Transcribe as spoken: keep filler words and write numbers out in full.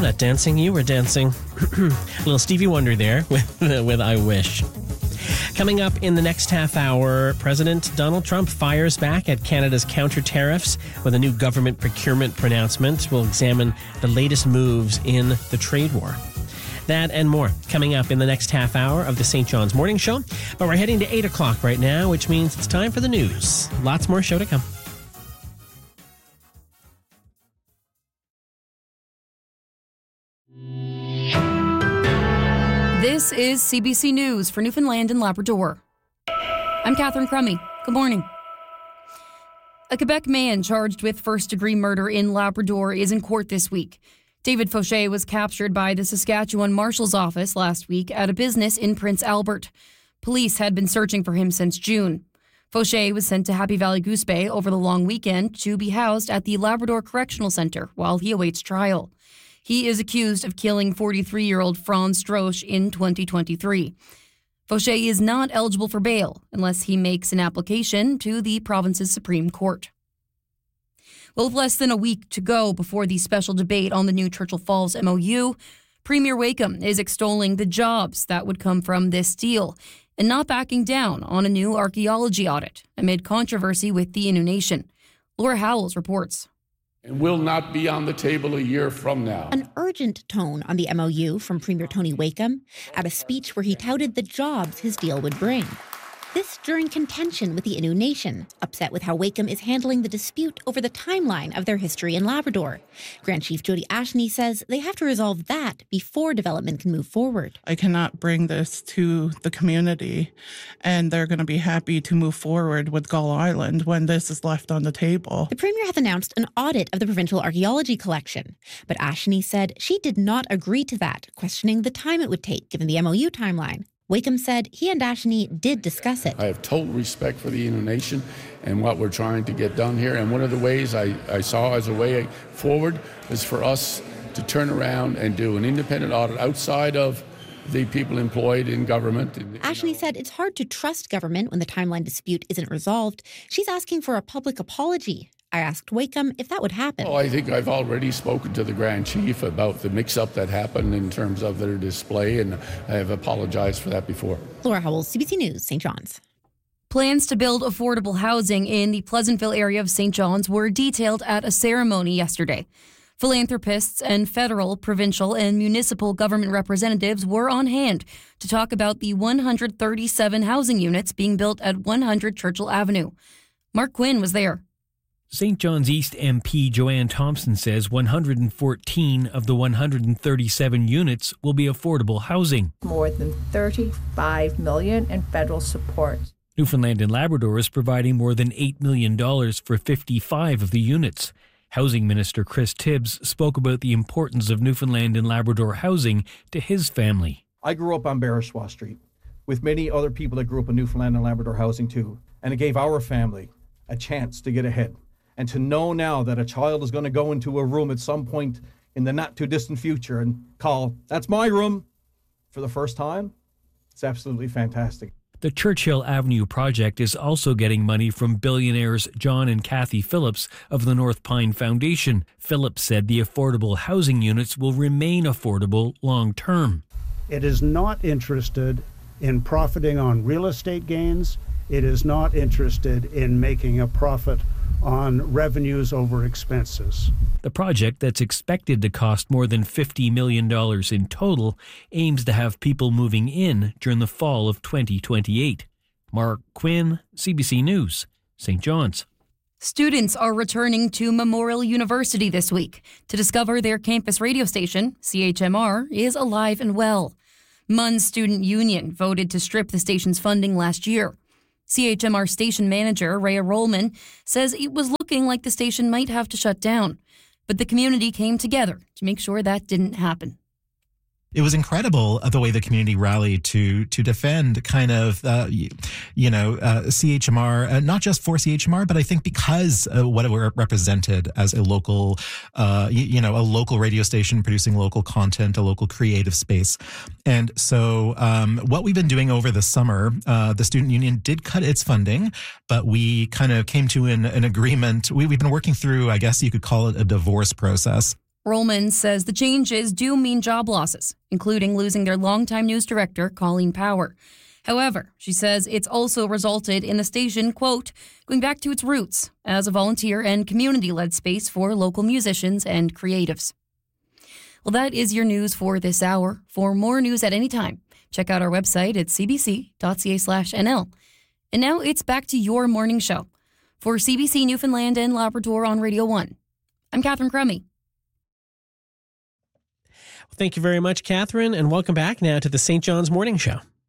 not dancing, you were dancing. Little Stevie Wonder there with, with I Wish. Coming up in the next half hour, President Donald Trump fires back at Canada's counter tariffs with a new government procurement pronouncement. We'll examine the latest moves in the trade war. That and more coming up in the next half hour of the Saint John's Morning Show. But we're heading to eight o'clock right now, which means it's time for the news. Lots more show to come. This is C B C News for Newfoundland and Labrador. I'm Catherine Crummy. Good morning. A Quebec man charged with first-degree murder in Labrador is in court this week. David Fauché was captured by the Saskatchewan Marshal's Office last week at a business in Prince Albert. Police had been searching for him since June. Fauché was sent to Happy Valley Goose Bay over the long weekend to be housed at the Labrador Correctional Centre while he awaits trial. He is accused of killing forty-three-year-old Franz Stroche in twenty twenty-three. Fauché is not eligible for bail unless he makes an application to the province's Supreme Court. Well, with less than a week to go before the special debate on the new Churchill Falls M O U, Premier Wakeham is extolling the jobs that would come from this deal and not backing down on a new archaeology audit amid controversy with the Innu Nation. Laura Howells reports. It will not be on the table a year from now. An urgent tone on the M O U from Premier Tony Wakeham at a speech where he touted the jobs his deal would bring. This during contention with the Innu Nation, upset with how Wakeham is handling the dispute over the timeline of their history in Labrador. Grand Chief Jody Ashney says they have to resolve that before development can move forward. I cannot bring this to the community, and they're going to be happy to move forward with Gull Island when this is left on the table. The Premier has announced an audit of the provincial archaeology collection, but Ashney said she did not agree to that, questioning the time it would take given the M O U timeline. Wakeham said he and Ashney did discuss it. I have total respect for the Innu Nation and what we're trying to get done here. And one of the ways I, I saw as a way forward is for us to turn around and do an independent audit outside of the people employed in government. Ashney said it's hard to trust government when the timeline dispute isn't resolved. She's asking for a public apology. I asked Wakeham if that would happen. Well, I think I've already spoken to the Grand Chief about the mix-up that happened in terms of their display, and I have apologized for that before. Laura Howells, C B C News, Saint John's. Plans to build affordable housing in the Pleasantville area of Saint John's were detailed at a ceremony yesterday. Philanthropists and federal, provincial, and municipal government representatives were on hand to talk about the one hundred thirty-seven housing units being built at one hundred Churchill Avenue. Mark Quinn was there. Saint John's East M P Joanne Thompson says one hundred fourteen of the one hundred thirty-seven units will be affordable housing. More than thirty-five million dollars in federal support. Newfoundland and Labrador is providing more than eight million dollars for fifty-five of the units. Housing Minister Chris Tibbs spoke about the importance of Newfoundland and Labrador housing to his family. I grew up on Bereswa Street with many other people that grew up in Newfoundland and Labrador housing too, and it gave our family a chance to get ahead. And to know now that a child is going to go into a room at some point in the not-too-distant future and call, "That's my room," for the first time, it's absolutely fantastic. The Churchill Avenue project is also getting money from billionaires John and Kathy Phillips of the North Pine Foundation. Phillips said the affordable housing units will remain affordable long-term. It is not interested in profiting on real estate gains. It is not interested in making a profit on revenues over expenses. The project, that's expected to cost more than fifty million dollars in total, aims to have people moving in during the fall of twenty twenty-eight. Mark Quinn, C B C News, Saint John's. Students are returning to Memorial University this week to discover their campus radio station, C H M R, is alive and well. M U N's Student Union voted to strip the station's funding last year. C H M R station manager, Rhea Rollman, says it was looking like the station might have to shut down. But the community came together to make sure that didn't happen. It was incredible uh, the way the community rallied to to defend kind of, uh, you, you know, uh, C H M R, uh, not just for C H M R, but I think because uh, what it represented as a local, uh, you, you know, a local radio station producing local content, a local creative space. And so um, what we've been doing over the summer, uh, the Student Union did cut its funding, but we kind of came to an, an agreement. We, we've been working through, I guess you could call it a divorce process. Rollman says the changes do mean job losses, including losing their longtime news director, Colleen Power. However, she says it's also resulted in the station, quote, going back to its roots as a volunteer and community-led space for local musicians and creatives. Well, that is your news for this hour. For more news at any time, check out our website at cbc.ca slash NL. And now it's back to your morning show. For C B C Newfoundland and Labrador on Radio one, I'm Catherine Crummy. Thank you very much, Catherine, and welcome back now to the Saint John's Morning Show.